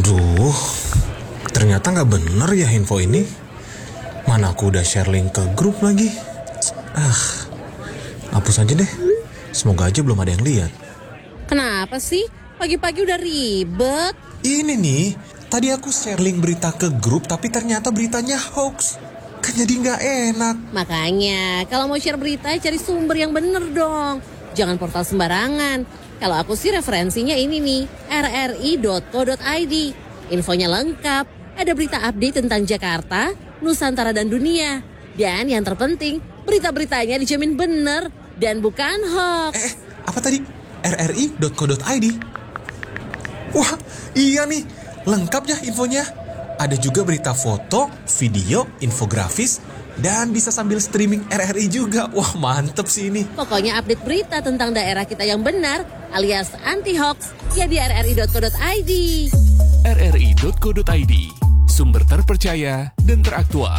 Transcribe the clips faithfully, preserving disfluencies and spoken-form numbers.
Aduh, ternyata gak bener ya info ini. Mana aku udah share link ke grup lagi. Ah, hapus aja deh. Semoga aja belum ada yang lihat. Kenapa sih? Pagi-pagi udah ribet. Ini nih, tadi aku share link berita ke grup tapi ternyata beritanya hoax. Kan jadi gak enak. Makanya, kalau mau share berita cari sumber yang bener dong. Jangan portal sembarangan. Kalau aku sih referensinya ini nih, r r i dot co dot i d. Infonya lengkap, ada berita update tentang Jakarta, Nusantara dan dunia. Dan yang terpenting, berita-beritanya dijamin bener dan bukan hoax. Eh, apa tadi? r r i dot co dot i d. Wah, iya nih, lengkap ya infonya. Ada juga berita foto, video, infografis, dan bisa sambil streaming R R I juga. Wah, mantep sih ini. Pokoknya update berita tentang daerah kita yang benar alias anti-hoax ya di r r i dot co dot i d. r r i dot co dot i d, sumber terpercaya dan teraktual.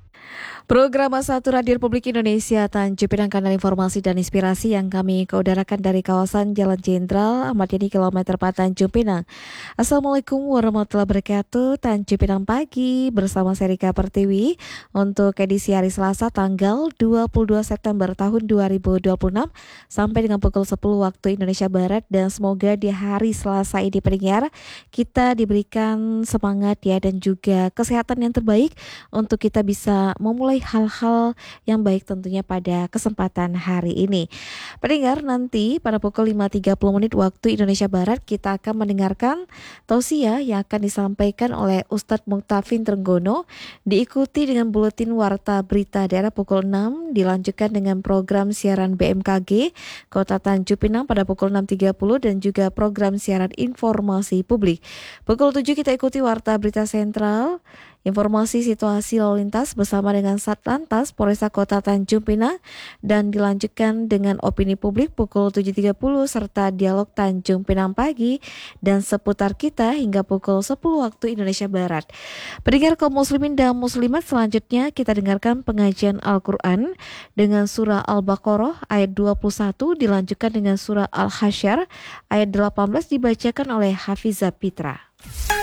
Program satu Radio Republik Indonesia Tanjung Pinang, kanal informasi dan inspirasi yang kami keudarakan dari kawasan Jalan Jenderal Ahmad Yani kilometer empat Tanjung Pinang. Assalamualaikum warahmatullahi wabarakatuh. Tanjung Pinang pagi bersama Serika Pertiwi untuk edisi hari Selasa tanggal dua puluh dua September tahun dua ribu dua puluh enam sampai dengan pukul sepuluh waktu Indonesia Barat. Dan semoga di hari Selasa ini pendengar kita diberikan semangat ya dan juga kesehatan yang terbaik untuk kita bisa memulai hal-hal yang baik tentunya pada kesempatan hari ini. Pendengar, nanti pada pukul lima tiga puluh menit waktu Indonesia Barat kita akan mendengarkan tausiah yang akan disampaikan oleh Ustadz Muktafin Trenggono, diikuti dengan buletin warta berita daerah pukul enam, dilanjutkan dengan program siaran B M K G Kota Tanjung Pinang pada pukul enam tiga puluh dan juga program siaran informasi publik. Pukul tujuh kita ikuti warta berita sentral, informasi situasi lalu lintas bersama dengan Satlantas Polresta Kota Tanjung Pinang, dan dilanjutkan dengan opini publik pukul tujuh tiga puluh serta dialog Tanjung Pinang pagi dan seputar kita hingga pukul sepuluh waktu Indonesia Barat. Pendengar kaum muslimin dan muslimat, selanjutnya kita dengarkan pengajian Al-Quran dengan surah Al-Baqarah ayat dua puluh satu, dilanjutkan dengan surah Al-Hasyr ayat delapan belas dibacakan oleh Hafizah Pitra.